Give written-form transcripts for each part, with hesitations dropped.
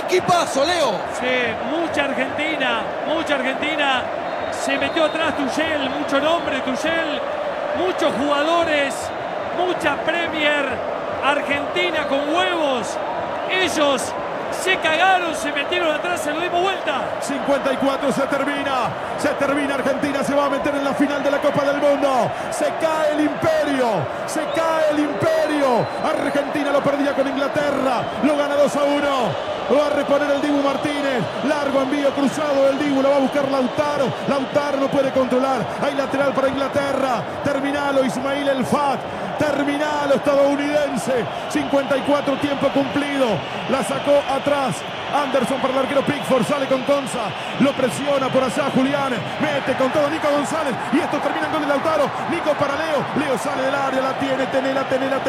equipazo, Leo. Sí, mucha Argentina. Se metió atrás Tuchel, mucho nombre Tuchel, muchos jugadores, mucha Premier. Argentina con huevos. Ellos se cagaron, se metieron atrás, se lo dimos vuelta. 54 se termina, Argentina se va a meter en la final de la Copa del Mundo. Se cae el imperio. Argentina lo perdía con Inglaterra, lo gana 2-1. Va a reponer el Dibu Martínez. Largo envío cruzado del Dibu. Lo va a buscar Lautaro. Lautaro no puede controlar. Hay lateral para Inglaterra. Terminalo Ismail El Fat. Terminalo estadounidense. 54 tiempo cumplido. La sacó atrás. Anderson para el arquero Pickford. Sale con Conza. Lo presiona por allá Julián. Mete con todo Nico González. Y esto termina en gol de Lautaro. Nico para Leo. Leo sale del área. La tiene. Tenela.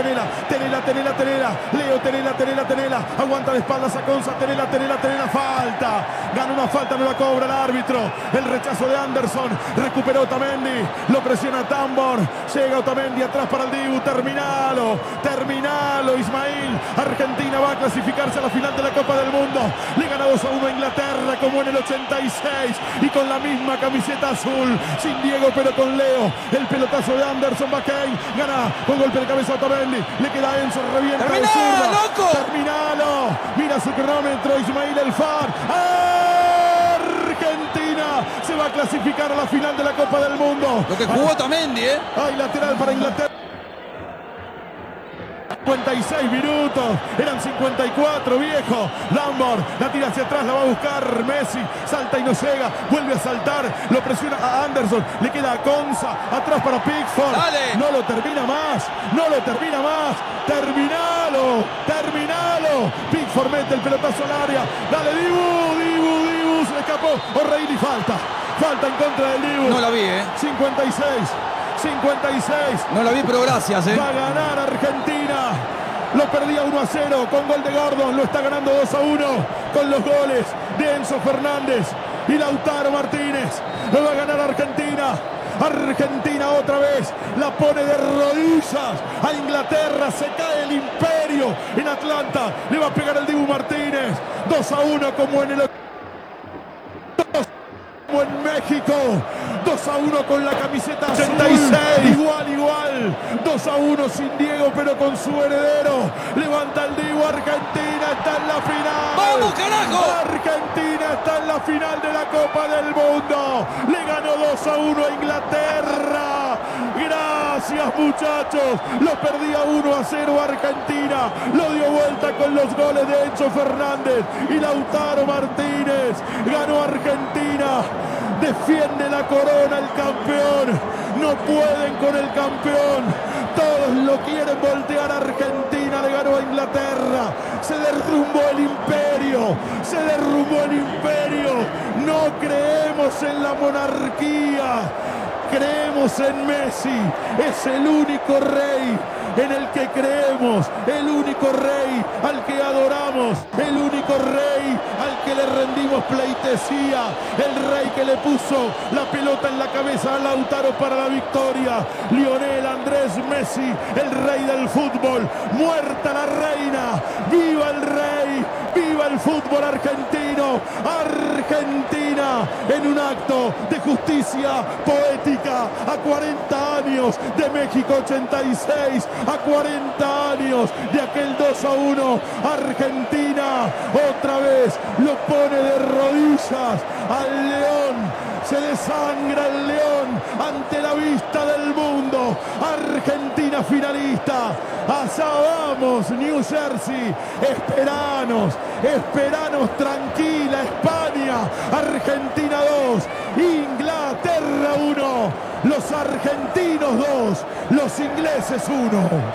Leo, Tenela. Aguanta de espaldas a Conza. Tenela. Falta. Gana una falta. No la cobra el árbitro. El rechazo de Anderson. Recuperó Otamendi. Lo presiona Tambor. Llega Otamendi atrás para el Dibu. Terminalo. Ismail. Argentina va a clasificarse a la final de la Copa del Mundo. Le gana 2-1 a Inglaterra como en el 86 y con la misma camiseta azul, sin Diego pero con Leo. El pelotazo de Anderson McCain gana con golpe de cabeza a Otamendi. Le queda Enzo, revienta de zurda. ¡Loco! Terminalo. Mira su cronómetro Ismail El Far. Argentina se va a clasificar a la final de la Copa del Mundo. Lo que jugó Otamendi, Hay lateral para Inglaterra. 56 minutos, eran 54, viejo. Lambert la tira hacia atrás, la va a buscar Messi, salta y no llega, vuelve a saltar, lo presiona a Anderson, le queda a Conza, atrás para Pickford. Dale. No lo termina más. Terminalo. Pickford mete el pelotazo al área. Dale Dibu, se le escapó. O'Reilly falta en contra del Dibu. No la vi, 56. No la vi, pero gracias, Va a ganar Argentina. Lo perdía 1-0 con gol de Gordon. Lo está ganando 2-1 con los goles de Enzo Fernández y Lautaro Martínez. Lo va a ganar Argentina. Argentina otra vez la pone de rodillas a Inglaterra. Se cae el imperio en Atlanta. Le va a pegar el Dibu Martínez. 2-1 como en el... como en México. 2-1 con la camiseta 86. Igual. 2-1 sin Diego, pero con su heredero. Levanta el Dibu. Argentina está en la final. ¡Vamos, carajo! Argentina está en la final de la Copa del Mundo. Le ganó 2-1 a Inglaterra. Gracias, muchachos. Lo perdía 1-0 Argentina. Lo dio vuelta con los goles de Enzo Fernández y Lautaro Martínez. Ganó Argentina. Defiende la corona el campeón. No pueden con el campeón. Todos lo quieren voltear. Argentina le ganó a Inglaterra. Se derrumbó el imperio. No creemos en la monarquía. Creemos en Messi. Es el único rey en el que creemos, el único rey al que adoramos, el único rey al que le rendimos pleitesía, el rey que le puso la pelota en la cabeza a Lautaro para la victoria. Lionel Andrés Messi, el rey del fútbol. Muerta la reina, viva el rey, viva el fútbol argentino. Argentina en un acto de justicia poética a 40 años de México 86, a 40 años de aquel 2-1. Argentina otra vez lo pone de rodillas al león. Se desangra el león ante la vista del mundo. Argentina finalista. Allá vamos, New Jersey. Esperanos tranquila, España. Argentina 2, Inglaterra 1. Los argentinos 2, los ingleses 1.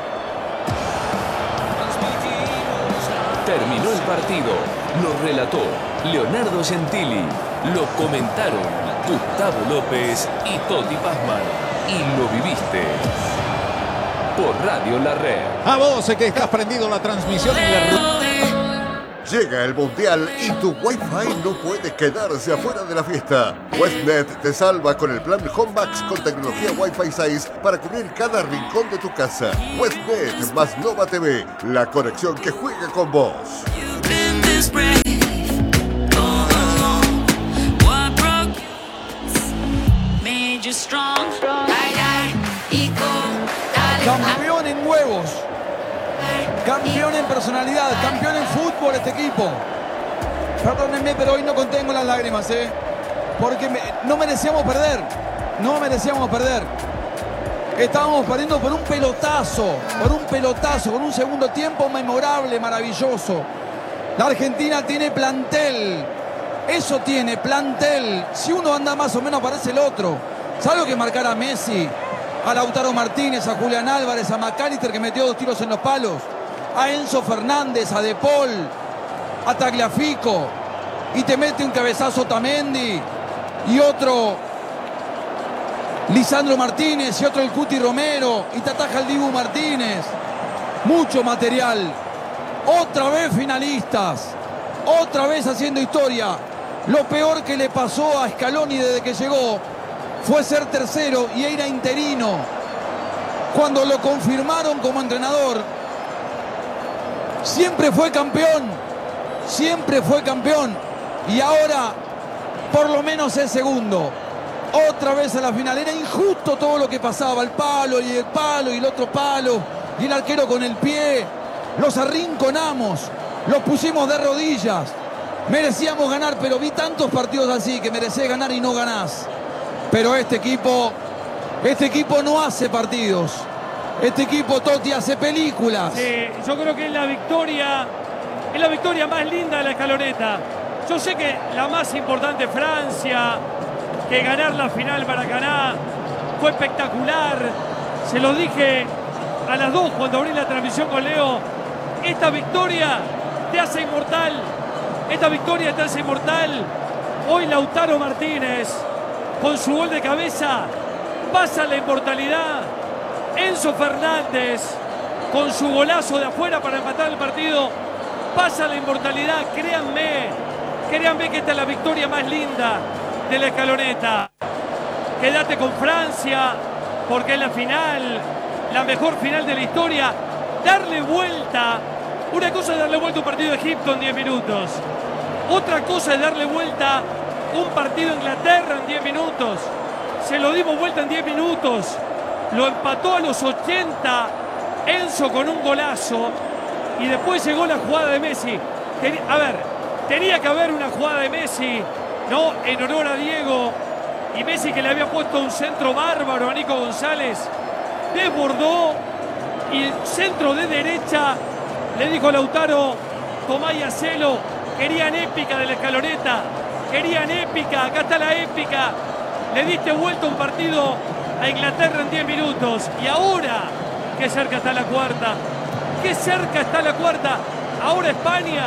Terminó el partido. Lo relató Leonardo Gentili. Lo comentaron Gustavo López y Toti Pazman. Y lo viviste por Radio La Red. A vos que estás prendido la transmisión en la... Llega el Mundial y tu Wi-Fi no puede quedarse afuera de la fiesta. Westnet te salva con el plan HomeMax con tecnología Wi-Fi 6 para cubrir cada rincón de tu casa. Westnet más Nova TV, la conexión que juega con vos. Campeón en personalidad, campeón en fútbol este equipo. Perdónenme, pero hoy no contengo las lágrimas, porque no merecíamos perder. No merecíamos perder. Estábamos perdiendo por un pelotazo, con un segundo tiempo memorable, maravilloso. La Argentina tiene plantel. Eso tiene, plantel. Si uno anda más o menos aparece el otro. ¿Sabe lo que marcar a Messi? A Lautaro Martínez, a Julián Álvarez, a McAllister que metió 2 tiros en los palos, a Enzo Fernández, a De Paul, a Tagliafico, y te mete un cabezazo Otamendi y otro Lisandro Martínez y otro el Cuti Romero y te ataja el Dibu Martínez. Mucho material. Otra vez finalistas, otra vez haciendo historia. Lo peor que le pasó a Scaloni desde que llegó fue ser tercero y era interino. Cuando lo confirmaron como entrenador, siempre fue campeón, y ahora por lo menos es segundo. Otra vez a la final. Era injusto todo lo que pasaba, el palo y el otro palo y el arquero con el pie. Los arrinconamos, los pusimos de rodillas. Merecíamos ganar, pero vi tantos partidos así que merecés ganar y no ganás. Pero este equipo no hace partidos. Este equipo, Totti, hace películas. Sí, yo creo que es la victoria más linda de la escaloneta. Yo sé que la más importante, Francia, que ganar la final Maracaná fue espectacular. Se lo dije a las 2 cuando abrí la transmisión con Leo. Esta victoria te hace inmortal. Hoy Lautaro Martínez, con su gol de cabeza, pasa la inmortalidad. Enzo Fernández, con su golazo de afuera para empatar el partido, pasa la inmortalidad. Créanme que esta es la victoria más linda de la escaloneta. Quédate con Francia, porque es la final, la mejor final de la historia. Darle vuelta, una cosa es darle vuelta a un partido de Egipto en 10 minutos. Otra cosa es darle vuelta un partido a Inglaterra en 10 minutos. Se lo dimos vuelta en 10 minutos. Lo empató a los 80 Enzo con un golazo. Y después llegó la jugada de Messi. Tenía que haber una jugada de Messi, ¿no? En honor a Diego. Y Messi, que le había puesto un centro bárbaro a Nico González, desbordó. Y centro de derecha, le dijo a Lautaro, tomá y hacelo. Querían épica de la escaloneta. Querían épica, acá está la épica. Le diste vuelta un partido a Inglaterra en 10 minutos. Y ahora, qué cerca está la cuarta. Qué cerca está la cuarta. Ahora España,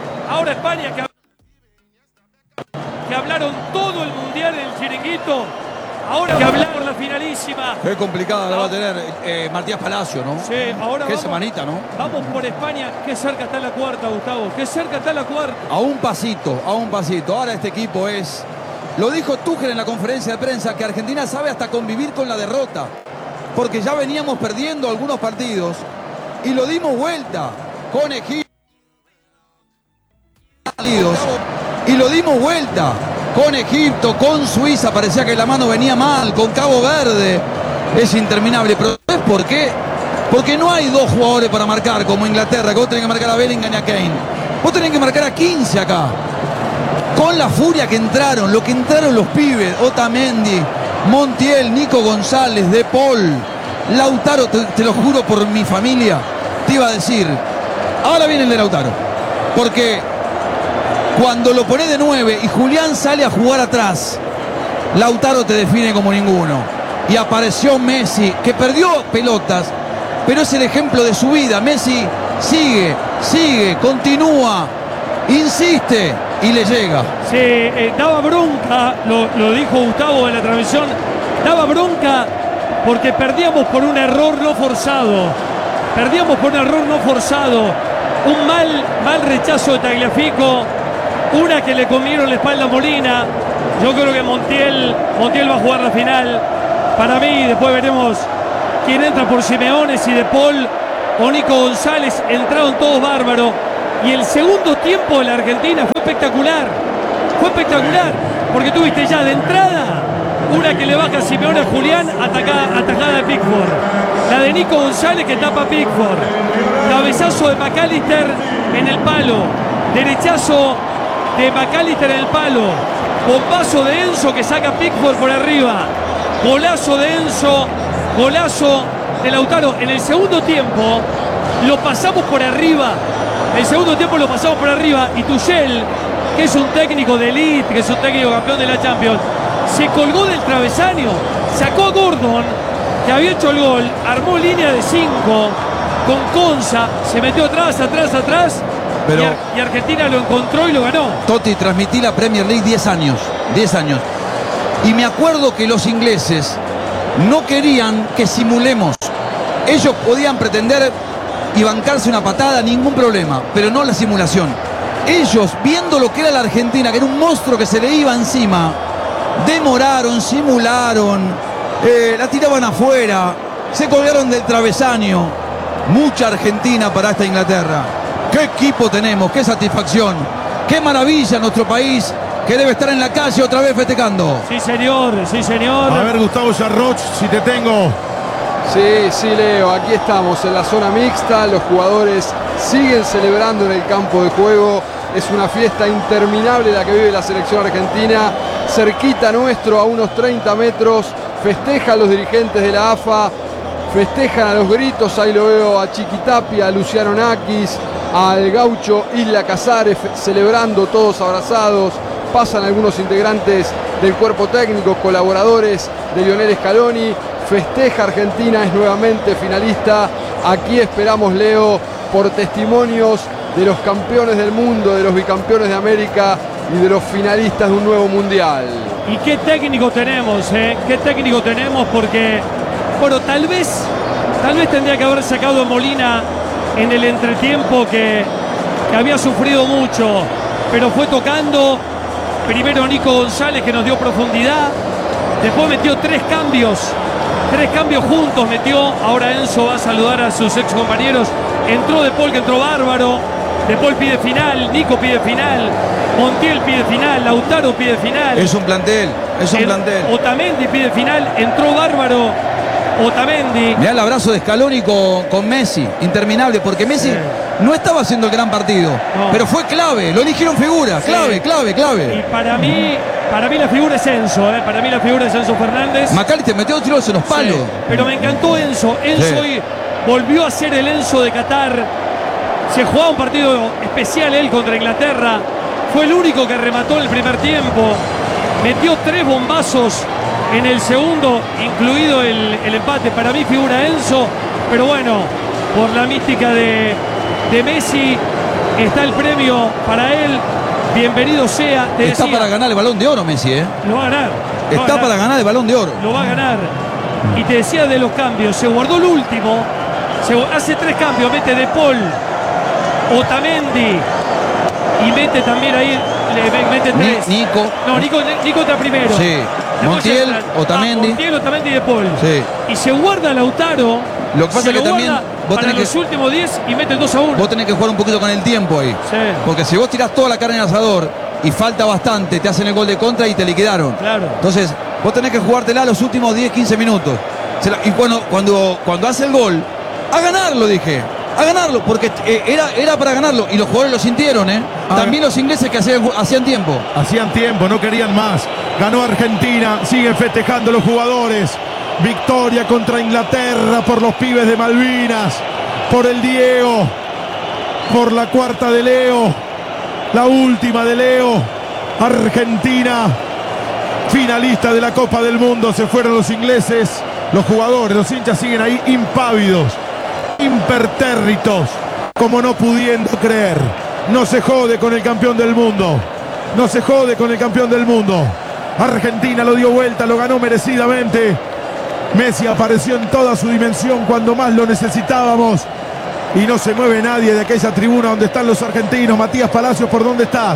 que hablaron todo el mundial en el chiringuito. Ahora que hablar por la finalísima. Qué complicada la va a tener Matías Palacio, ¿no? Sí, ahora qué vamos, semanita, ¿no? Vamos por España. Qué cerca está la cuarta, Gustavo. Qué cerca está la cuarta. A un pasito. Ahora este equipo es... Lo dijo Tuchel en la conferencia de prensa, que Argentina sabe hasta convivir con la derrota. Porque ya veníamos perdiendo algunos partidos y lo dimos vuelta con Egipto. Y lo dimos vuelta con Egipto, con Suiza. Parecía que la mano venía mal, con Cabo Verde. Es interminable. Pero ¿sabes por qué? Porque no hay 2 jugadores para marcar como Inglaterra, que vos tenés que marcar a Bellingham y a Kane. Vos tenés que marcar a 15 acá. Con la furia que entraron, lo que entraron los pibes, Otamendi, Montiel, Nico González, De Paul, Lautaro, te lo juro por mi familia, te iba a decir, ahora viene el de Lautaro. Porque cuando lo pones de 9 y Julián sale a jugar atrás, Lautaro te define como ninguno. Y apareció Messi, que perdió pelotas, pero es el ejemplo de su vida. Messi sigue, continúa, insiste y le llega. Sí, daba bronca, lo dijo Gustavo en la transmisión, daba bronca porque perdíamos por un error no forzado. Un mal rechazo de Tagliafico, una que le comieron la espalda a Molina. Yo creo que Montiel va a jugar la final. Para mí, después veremos quién entra por Simeone, si De Paul o Nico González. Entraron todos bárbaros. Y el segundo tiempo de la Argentina fue espectacular. Porque tuviste ya de entrada una que le baja a Simeone a Julián, atajada de Pickford. La de Nico González que tapa a Pickford. cabezazo de McAllister en el palo, derechazo de McAllister en el palo, bombazo de Enzo que saca Pickford por arriba, golazo de Enzo, golazo de Lautaro. En el segundo tiempo lo pasamos por arriba, y Tuchel, que es un técnico de elite, que es un técnico campeón de la Champions, se colgó del travesaño, sacó a Gordon, que había hecho el gol, armó línea de 5 con Konsa, se metió atrás, Pero, y Argentina lo encontró y lo ganó. Totti, transmití la Premier League 10 años. Y me acuerdo que los ingleses no querían que simulemos. Ellos podían pretender y bancarse una patada, ningún problema, pero no la simulación. Ellos, viendo lo que era la Argentina, que era un monstruo que se le iba encima, demoraron, simularon, la tiraban afuera, se colgaron del travesaño. Mucha Argentina para esta Inglaterra. ¡Qué equipo tenemos! ¡Qué satisfacción! ¡Qué maravilla nuestro país, que debe estar en la calle otra vez festejando! Sí, señor, sí, señor. A ver, Gustavo Yarroch, si te tengo. Sí, Leo, aquí estamos en la zona mixta, los jugadores siguen celebrando en el campo de juego, es una fiesta interminable la que vive la selección argentina, cerquita nuestro, a unos 30 metros, festejan los dirigentes de la AFA, festejan a los gritos, ahí lo veo a Chiquitapia, a Luciano Nakis, al gaucho Isla Casares, celebrando todos abrazados, pasan algunos integrantes del cuerpo técnico, colaboradores de Lionel Scaloni. Festeja Argentina, es nuevamente finalista. Aquí esperamos, Leo, por testimonios de los campeones del mundo, de los bicampeones de América y de los finalistas de un nuevo mundial. Y qué técnico tenemos, qué técnico tenemos, porque, bueno, tal vez tendría que haber sacado a Molina en el entretiempo, que había sufrido mucho, pero fue tocando. Primero Nico González, que nos dio profundidad, después metió tres cambios juntos metió. Ahora Enzo va a saludar a sus ex compañeros. Entró De Paul, que entró bárbaro. De Paul pide final, Nico pide final, Montiel pide final, Lautaro pide final. Es un plantel. Otamendi pide final, entró bárbaro Otamendi. Mirá el abrazo de Scaloni con Messi, interminable, porque Messi no estaba haciendo el gran partido, pero fue clave, lo eligieron figura, clave. Y para mí la figura es Enzo, para mí la figura es Enzo Fernández. McAllister metió 2 tiros en los palos. Sí, pero me encantó Enzo hoy volvió a ser el Enzo de Qatar. Se jugaba un partido especial él contra Inglaterra, fue el único que remató el primer tiempo, metió 3 bombazos en el segundo, incluido el empate. Para mí figura Enzo, pero bueno, por la mística de Messi está el premio para él. Bienvenido sea. Está para ganar el Balón de Oro Messi, Lo va a ganar. Está para ganar el Balón de Oro. Lo va a ganar. Y te decía de los cambios, se guardó el último, hace 3 cambios, mete De Paul, Otamendi y mete también ahí, mete 3. Nico. No, Nico está primero. Sí. Montiel, Otamendi. Montiel, Otamendi y De Paul. Sí. Y se guarda Lautaro. Lo que pasa es que también vos tenés los últimos 10 y mete el 2-1. Vos tenés que jugar un poquito con el tiempo ahí. Sí. Porque si vos tirás toda la carne en el asador y falta bastante, te hacen el gol de contra y te liquidaron. Claro. Entonces, vos tenés que jugártela los últimos 10-15 minutos. Y cuando hace el gol, a ganarlo, dije. A ganarlo, porque era para ganarlo. Y los jugadores lo sintieron, También los ingleses que hacían tiempo. Hacían tiempo, no querían más. Ganó Argentina, siguen festejando los jugadores. Victoria contra Inglaterra por los pibes de Malvinas, por el Diego, por la cuarta de Leo, la última de Leo. Argentina, finalista de la Copa del Mundo. Se fueron los ingleses, los jugadores, los hinchas siguen ahí impávidos, impertérritos, como no pudiendo creer. No se jode con el campeón del mundo. No se jode con el campeón del mundo. Argentina lo dio vuelta, lo ganó merecidamente. Messi apareció en toda su dimensión cuando más lo necesitábamos. Y no se mueve nadie de aquella tribuna donde están los argentinos. Matías Palacios, ¿por dónde estás?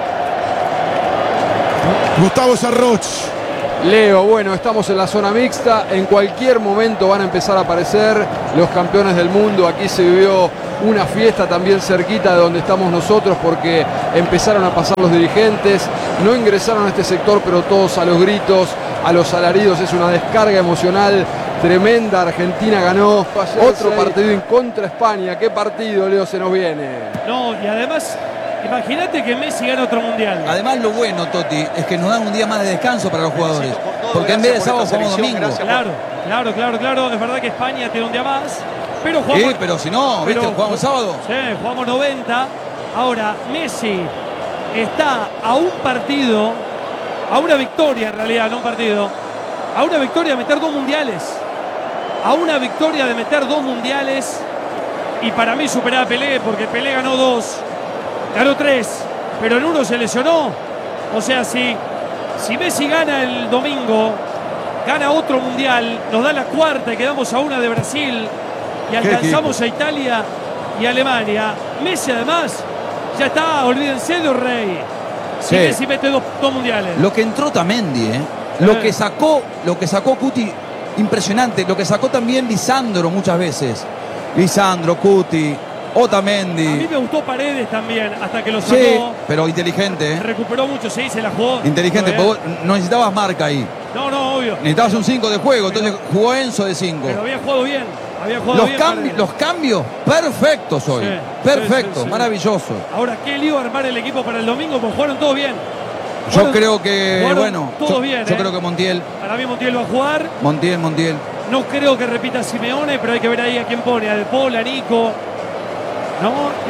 Gustavo Yarroch. Leo, bueno, estamos en la zona mixta. En cualquier momento van a empezar a aparecer los campeones del mundo. Aquí se vivió una fiesta también cerquita de donde estamos nosotros, porque empezaron a pasar los dirigentes. No ingresaron a este sector, pero todos a los gritos, a los alaridos. Es una descarga emocional Tremenda Argentina ganó. Otro sí. partido en contra España. ¿Qué partido, Leo, se nos viene? No, y además, imagínate que Messi gana otro mundial. Además, lo bueno, Totti, es que nos dan un día más de descanso para los jugadores. Porque en vez de sábado jugamos domingo. Claro. Es verdad que España tiene un día más. Pero jugamos. Sí, pero si no, ¿viste? Jugamos sábado. Sí, jugamos 90. Ahora, Messi está a un partido, a una victoria en realidad, no un partido, a una victoria de meter 2 mundiales. A una victoria de meter 2 mundiales. Y para mí superaba a Pelé, porque Pelé ganó 2, ganó 3, pero en uno se lesionó. O sea, si Messi gana el domingo, gana otro mundial, nos da la cuarta y quedamos a una de Brasil y alcanzamos a Italia y Alemania. Messi además ya está, olvídense de Rey. Si Messi mete 2 mundiales. Lo que entró Otamendi, lo que sacó Cuti, impresionante. Lo que sacó también Lisandro muchas veces. Lisandro, Cuti, Otamendi. A mí me gustó Paredes también, hasta que lo sacó. Sí, pero inteligente. Recuperó mucho, sí, se la jugó. Inteligente, porque vos no necesitabas marca ahí. No, obvio. Necesitabas un 5 de juego, entonces jugó Enzo de 5. Pero había jugado bien. Los cambios perfectos hoy. Sí, perfectos, sí. maravillosos. Ahora, qué lío armar el equipo para el domingo, pues jugaron todos bien. Yo creo que, todos bien, yo creo que Montiel. Para mí Montiel va a jugar. Montiel. No creo que repita Simeone, pero hay que ver ahí a quién pone, a De Paul, a Nico, ¿no?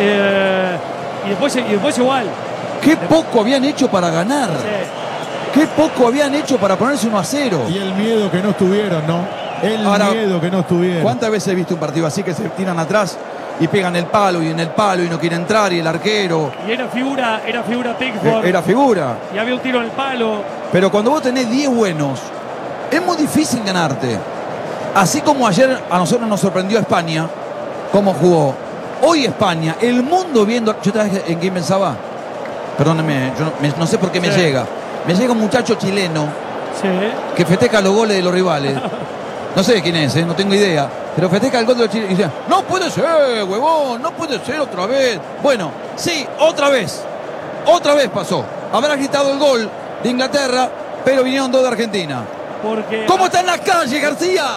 Y después igual. Qué poco habían hecho para ganar. Sí. Qué poco habían hecho para ponerse 1-0. Y el miedo que no estuvieron, ¿no? Miedo que no estuvieron. ¿Cuántas veces he visto un partido así que se tiran atrás y pegan el palo y en el palo y no quiere entrar y el arquero? Y era figura Pickford. Era figura. Y había un tiro en el palo. Pero cuando vos tenés 10 buenos, es muy difícil ganarte. Así como ayer a nosotros nos sorprendió España, cómo jugó. Hoy España, el mundo viendo... ¿Yo sabés en quién pensaba? Perdóneme, yo no sé por qué me llega. Me llega un muchacho chileno que festeja los goles de los rivales. No sé quién es, no tengo idea. Pero festeja el gol de los chilenos y dice, no puede ser, huevón, no puede ser otra vez. Bueno, sí, otra vez. Otra vez pasó. Habrá gritado el gol de Inglaterra, pero vinieron 2 de Argentina. ¿Cómo está en las calles, García?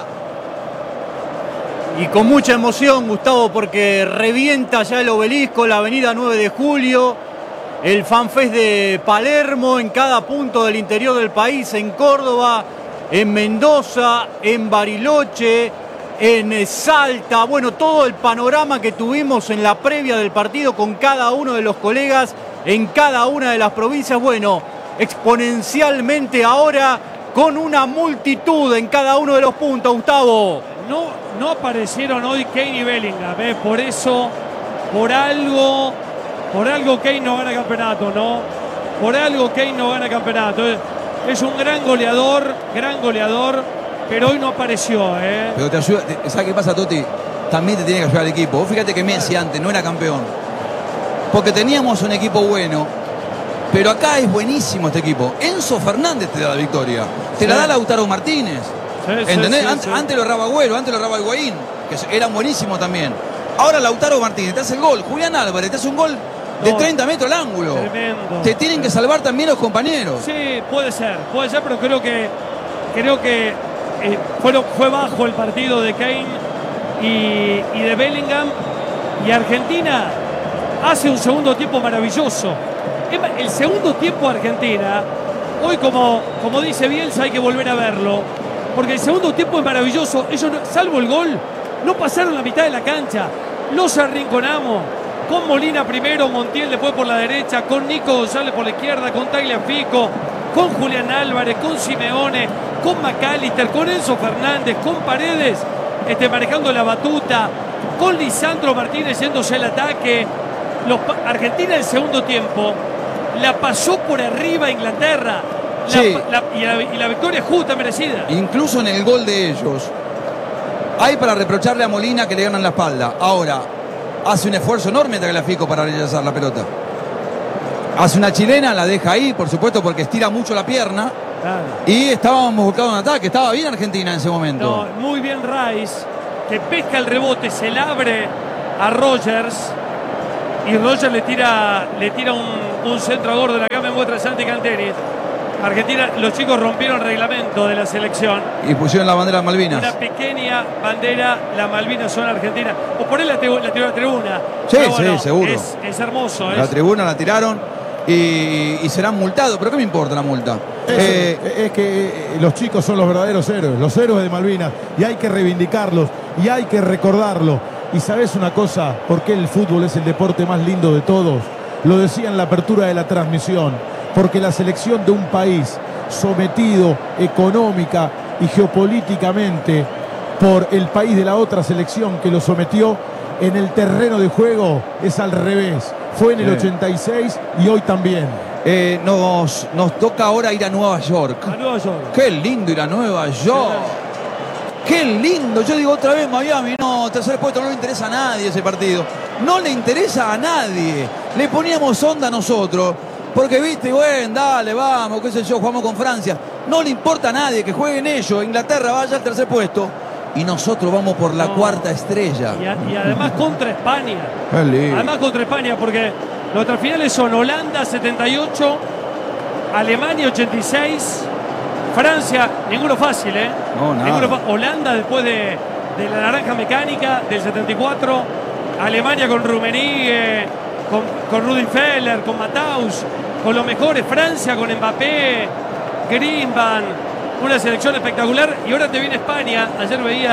Y con mucha emoción, Gustavo, porque revienta ya el Obelisco, la avenida 9 de Julio, el FanFest de Palermo, en cada punto del interior del país, en Córdoba, en Mendoza, en Bariloche, en Salta. Bueno, todo el panorama que tuvimos en la previa del partido con cada uno de los colegas en cada una de las provincias. Bueno, exponencialmente ahora con una multitud en cada uno de los puntos, Gustavo. No aparecieron hoy Kane y Bellingham, por eso, por algo Kane no gana campeonato, ¿no? Por algo Kane no gana campeonato. Es un gran goleador, pero hoy no apareció, Pero te ayuda, ¿sabes qué pasa, Totti? También te tiene que ayudar el equipo. Vos fíjate que Messi antes no era campeón, porque teníamos un equipo bueno, pero acá es buenísimo este equipo. Enzo Fernández te da la victoria, te la da Lautaro Martínez. ¿Entendés? Antes lo erraba Agüero, antes lo erraba Higuaín, que eran buenísimos también. Ahora Lautaro Martínez te hace el gol, Julián Álvarez te hace un gol de 30 metros al ángulo. Tremendo. Te tienen que salvar también los compañeros. Sí, puede ser, pero creo que fue bajo el partido de Kane y de Bellingham. Y Argentina hace un segundo tiempo maravilloso. El segundo tiempo de Argentina, hoy como dice Bielsa, hay que volver a verlo, porque el segundo tiempo es maravilloso. Ellos, salvo el gol, no pasaron la mitad de la cancha. Los arrinconamos. Con Molina primero, Montiel después por la derecha, con Nico González por la izquierda, con Tagliafico, con Julián Álvarez, con Simeone, con McAllister, con Enzo Fernández, con Paredes manejando la batuta, con Lisandro Martínez yéndose al ataque. Argentina en el segundo tiempo la pasó por arriba a Inglaterra. Y la victoria es justa, merecida. Incluso en el gol de ellos hay para reprocharle a Molina que le ganan la espalda. Ahora hace un esfuerzo enorme Tagliafico para rechazar la pelota. Hace una chilena, la deja ahí, por supuesto, porque estira mucho la pierna. Claro. Y estábamos buscando un ataque. Estaba bien Argentina en ese momento. No, muy bien Rice, que pesca el rebote, se le abre a Rogers. Y Rogers le tira un centro a Gordon. Acá me muestra Santi Canteri. Argentina, los chicos rompieron el reglamento de la selección. Y pusieron la bandera de Malvinas. Una pequeña bandera, las Malvinas son argentinas. O poner la tribuna. Sí, pero bueno, sí, seguro. Es hermoso. La tribuna la tiraron y serán multados. ¿Pero qué me importa la multa? Es que los chicos son los verdaderos héroes, los héroes de Malvinas. Y hay que reivindicarlos y hay que recordarlo. Y sabes una cosa, ¿por qué el fútbol es el deporte más lindo de todos? Lo decía en la apertura de la transmisión. Porque la selección de un país sometido económica y geopolíticamente por el país de la otra selección que lo sometió, en el terreno de juego es al revés. Fue en el 86 y hoy también. Nos toca ahora ir a Nueva York. A Nueva York. Qué lindo ir a Nueva York. Qué lindo. Yo digo otra vez Miami, no, tercer puesto, no le interesa a nadie ese partido. No le interesa a nadie. Le poníamos onda a nosotros. Porque viste, bueno, dale, vamos, qué sé yo, jugamos con Francia. No le importa a nadie que jueguen ellos. Inglaterra vaya al tercer puesto. Y nosotros vamos por la cuarta estrella. Y además contra España. Además contra España, porque nuestras finales son Holanda 78, Alemania 86, Francia, ninguno fácil, ¿eh? No, nada. Holanda después de la naranja mecánica del 74, Alemania con Rummenigge, con Rudi Feller, con Matthaus, con los mejores, Francia con Mbappé, Griezmann, una selección espectacular. Y ahora te viene España. Ayer veía,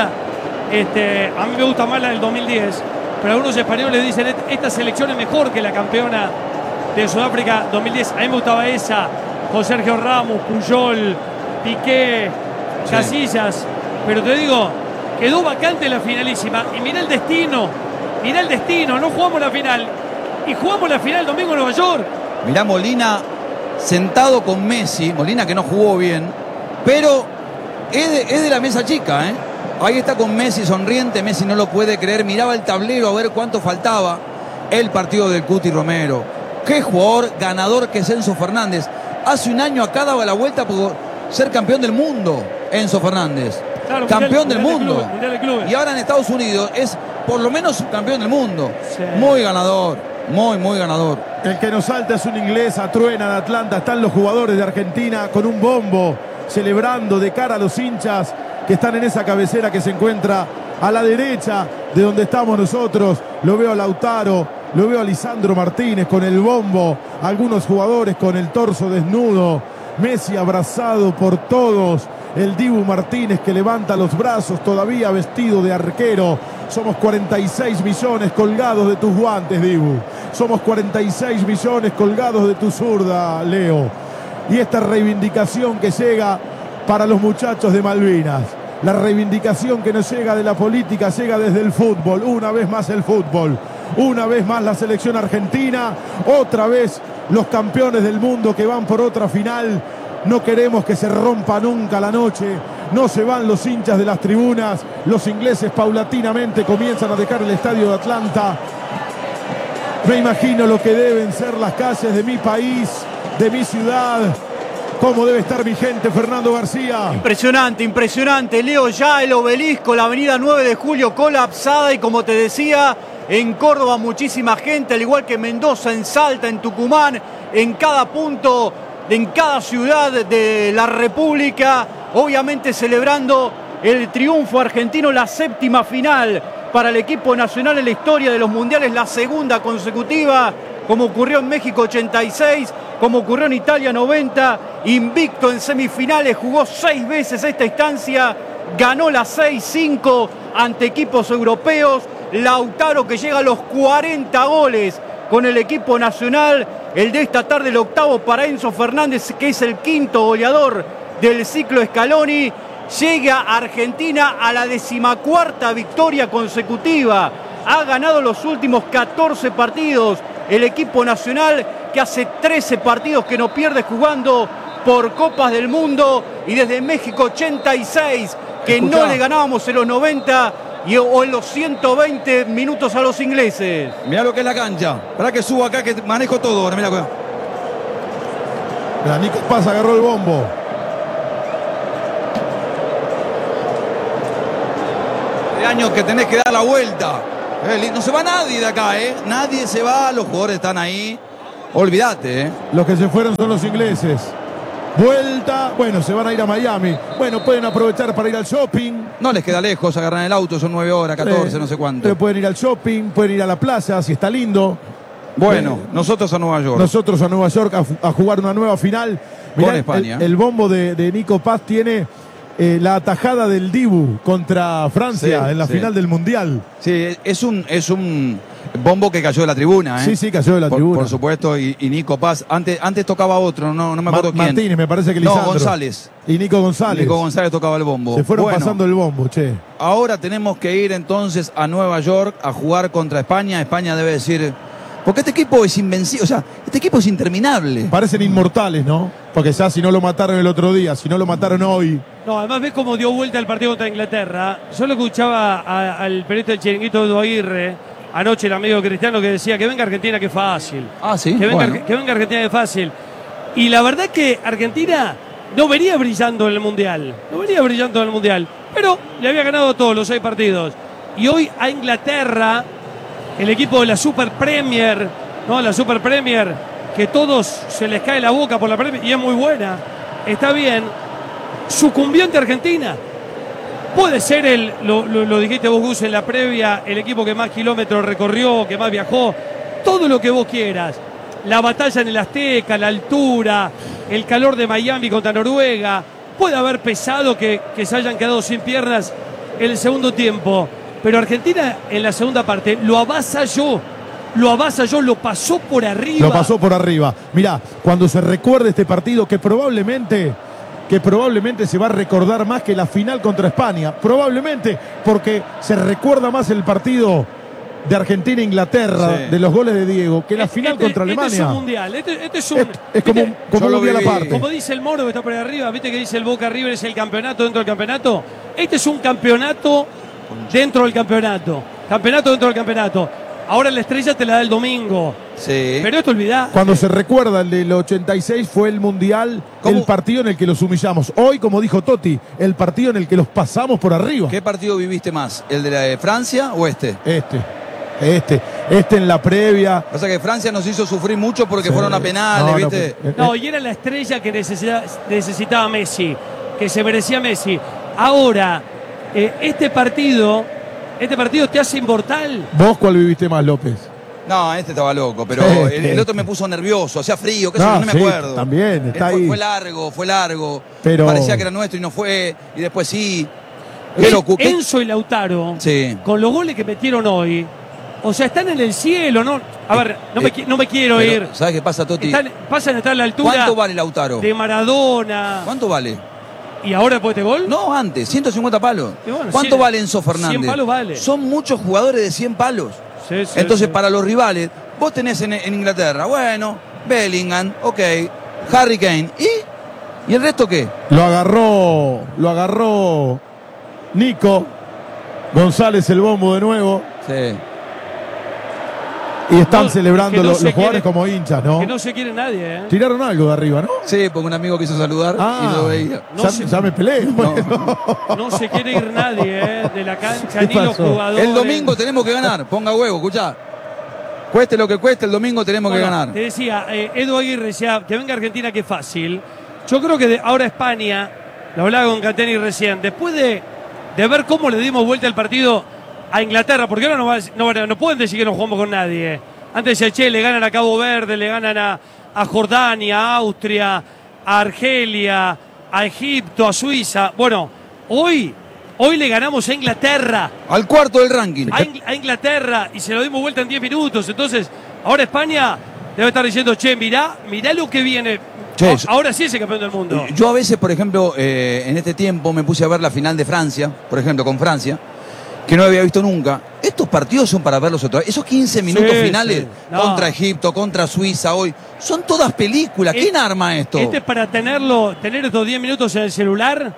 a mí me gusta más la del 2010, pero algunos españoles dicen esta selección es mejor que la campeona de Sudáfrica 2010. A mí me gustaba esa, con Sergio Ramos, Puyol, Piqué, Casillas. Pero te digo, quedó vacante la finalísima. Y mirá el destino, no jugamos la final. Y jugamos la final el domingo en Nueva York. Mirá Molina sentado con Messi. Molina que no jugó bien, pero es de la mesa chica, ¿eh? Ahí está con Messi sonriente. Messi no lo puede creer. Miraba el tablero a ver cuánto faltaba el partido del Cuti Romero. Qué jugador ganador que es Enzo Fernández. Hace un año acá daba la vuelta por ser campeón del mundo, Enzo Fernández. Claro, campeón del mundo. Y ahora en Estados Unidos es por lo menos campeón del mundo. Sí. Muy ganador. Muy ganador. El que nos salta es un inglés, Atruena de Atlanta. Están los jugadores de Argentina con un bombo, celebrando de cara a los hinchas que están en esa cabecera que se encuentra a la derecha de donde estamos nosotros. Lo veo a Lautaro, lo veo a Lisandro Martínez con el bombo, algunos jugadores con el torso desnudo, Messi abrazado por todos, el Dibu Martínez que levanta los brazos todavía vestido de arquero. Somos 46 millones colgados de tus guantes, Dibu. Somos 46 millones colgados de tu zurda, Leo. Y esta reivindicación que llega para los muchachos de Malvinas. La reivindicación que nos llega de la política llega desde el fútbol. Una vez más el fútbol. Una vez más la selección argentina. Otra vez los campeones del mundo que van por otra final. No queremos que se rompa nunca la noche. No se van los hinchas de las tribunas. Los ingleses paulatinamente comienzan a dejar el estadio de Atlanta. Me imagino lo que deben ser las calles de mi país, de mi ciudad. Cómo debe estar mi gente, Fernando García. Impresionante, Leo, ya el obelisco, la avenida 9 de Julio colapsada. Y como te decía, en Córdoba muchísima gente, al igual que en Mendoza, en Salta, en Tucumán, en cada punto, en cada ciudad de la República, obviamente celebrando el triunfo argentino, la séptima final para el equipo nacional en la historia de los mundiales, la segunda consecutiva, como ocurrió en México 86, como ocurrió en Italia 90, invicto en semifinales, jugó 6 veces esta instancia, ganó las 6-5 ante equipos europeos. Lautaro que llega a los 40 goles con el equipo nacional, el de esta tarde el octavo para Enzo Fernández, que es el quinto goleador del ciclo Scaloni. Llega Argentina a la 14ª victoria consecutiva, ha ganado los últimos 14 partidos el equipo nacional, que hace 13 partidos que no pierde jugando por Copas del Mundo, y desde México 86 que no le ganábamos en los 90 o en los 120 minutos a los ingleses. Mirá lo que es la cancha. Para que subo acá que manejo todo ahora. Mirá acá. Nico Paz agarró el bombo. De años que tenés que dar la vuelta. No se va nadie de acá, ¿eh? Nadie se va, los jugadores están ahí. Olvídate, ¿eh? Los que se fueron son los ingleses. Vuelta, bueno, se van a ir a Miami. Bueno, pueden aprovechar para ir al shopping. No les queda lejos, agarran el auto, son 9 horas, 14, no sé cuánto. Pueden ir al shopping, pueden ir a la playa, si está lindo. Bueno, nosotros a Nueva York. Nosotros a Nueva York a jugar una nueva final. Mirá, con España. El bombo de Nico Paz tiene la atajada del Dibu contra Francia en la final del Mundial. Sí, es un bombo que cayó de la tribuna. Sí, cayó de la tribuna. Por supuesto, y Nico Paz. Antes tocaba otro, no me acuerdo quién. Martínez, me parece que Lisandro. No, González. Y Nico González. Nico González tocaba el bombo. Se fueron pasando el bombo, che. Ahora tenemos que ir entonces a Nueva York a jugar contra España. España debe decir... Porque este equipo es invencible, o sea, este equipo es interminable. Parecen inmortales, ¿no? Porque ya si no lo mataron el otro día, si no lo mataron hoy. No, además ves cómo dio vuelta el partido contra Inglaterra. Yo lo escuchaba al periodista del Chiringuito Edu Aguirre, anoche el amigo Cristiano, que decía que venga Argentina, que fácil. Ah, sí. Que venga Argentina, que fácil. Y la verdad que Argentina no venía brillando en el Mundial. Pero le había ganado todos los 6 partidos. Y hoy a Inglaterra, el equipo de la Super Premier, ¿no? La Super Premier, que todos se les cae la boca por la Premier, y es muy buena. Está bien. Sucumbió ante Argentina. Puede ser lo dijiste vos, Gus, en la previa, el equipo que más kilómetros recorrió, que más viajó, todo lo que vos quieras. La batalla en el Azteca, la altura, el calor de Miami contra Noruega. Puede haber pesado que se hayan quedado sin piernas en el segundo tiempo. Pero Argentina en la segunda parte lo avasalló, lo pasó por arriba. Mirá, cuando se recuerde este partido, que probablemente se va a recordar más que la final contra España. Probablemente, porque se recuerda más el partido de Argentina-Inglaterra, de los goles de Diego, que la final contra Alemania. Este es un mundial, este es un... Es como un mundial aparte. Como dice el Moro que está por ahí arriba, viste que dice el Boca River es el campeonato dentro del campeonato. Este es un campeonato dentro del campeonato. Campeonato dentro del campeonato. Ahora la estrella te la da el domingo. Sí. Pero esto olvidá. Cuando se recuerda el del 86 fue el Mundial, el partido en el que los humillamos. Hoy, como dijo Totti, el partido en el que los pasamos por arriba. ¿Qué partido viviste más? ¿El de la de Francia o este? Este en la previa. Pasa que Francia nos hizo sufrir mucho porque fueron a penales, ¿viste? Y era la estrella que necesitaba Messi, que se merecía Messi. Ahora, este partido te hace inmortal. ¿Vos cuál viviste más, López? No, este estaba loco, pero el otro me puso nervioso, hacía frío, no me acuerdo. También, está ahí. Fue largo. Pero... parecía que era nuestro y no fue, y después sí. Enzo y Lautaro, con los goles que metieron hoy, o sea, están en el cielo, ¿no? A ver, no me quiero ir. ¿Sabes qué pasa, Totti? Pasan a estar a la altura. ¿Cuánto vale Lautaro? De Maradona. ¿Cuánto vale? ¿Y ahora después de este gol? No, antes, 150 palos. Bueno, ¿Cuánto vale Enzo Fernández? 100 palos vale. Son muchos jugadores de 100 palos. Entonces, para los rivales, vos tenés en Inglaterra, bueno, Bellingham, ok, Harry Kane, ¿y el resto qué? Lo agarró Nico González, el bombo de nuevo. Sí. Y están celebrando los jugadores como hinchas, ¿no? Que no se quiere nadie, ¿eh? Tiraron algo de arriba, ¿no? Sí, porque un amigo quiso saludar y lo veía. Ya me peleé. No se quiere ir nadie, de la cancha, ni los jugadores. El domingo tenemos que ganar, ponga huevo, escuchá. Cueste lo que cueste, el domingo tenemos que ganar. Te decía, Edu Aguirre decía, que venga Argentina, que fácil. Yo creo que ahora España, lo hablaba con Cateni recién, después de ver cómo le dimos vuelta al partido a Inglaterra, porque ahora no pueden decir que no jugamos con nadie. Antes decía, che, le ganan a Cabo Verde, le ganan a Jordania, a Austria, a Argelia, a Egipto, a Suiza. Bueno, hoy le ganamos a Inglaterra. Al cuarto del ranking. A Inglaterra, y se lo dimos vuelta en 10 minutos. Entonces, ahora España debe estar diciendo, che, mirá lo que viene. Che, ahora sí es el campeón del mundo. Yo a veces, por ejemplo, en este tiempo me puse a ver la final de Francia, por ejemplo, con Francia, que no había visto nunca. Estos partidos son para verlos otra vez. Esos 15 minutos finales contra Egipto, contra Suiza hoy, son todas películas. ¿Quién arma esto? Este es para tener estos 10 minutos en el celular,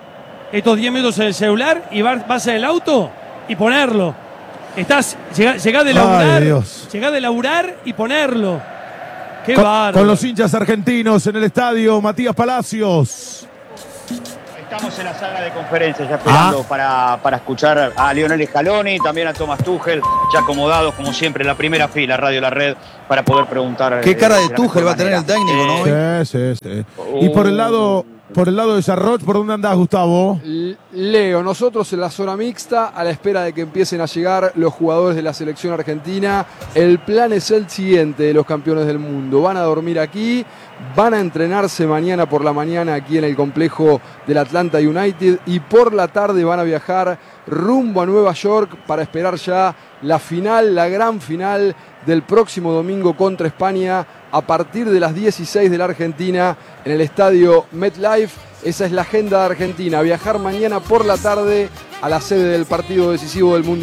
y vas en el auto y ponerlo. Llegás de laburar y ponerlo. Con los hinchas argentinos en el estadio Matías Palacios. Estamos en la sala de conferencias ya esperando para escuchar a Lionel Scaloni, también a Thomas Tuchel, ya acomodados como siempre en la primera fila, Radio La Red, para poder preguntar. Qué cara de Tuchel va a tener el técnico, ¿no? Sí. Y por el lado de Sarroch, ¿por dónde andás, Gustavo? Leo, nosotros en la zona mixta, a la espera de que empiecen a llegar los jugadores de la selección argentina. El plan es el siguiente de los campeones del mundo. Van a dormir aquí, van a entrenarse mañana por la mañana aquí en el complejo del Atlanta United y por la tarde van a viajar rumbo a Nueva York para esperar ya la final, la gran final del próximo domingo contra España a partir de las 16 de la Argentina en el estadio MetLife. Esa es la agenda de Argentina, viajar mañana por la tarde a la sede del partido decisivo del Mundial.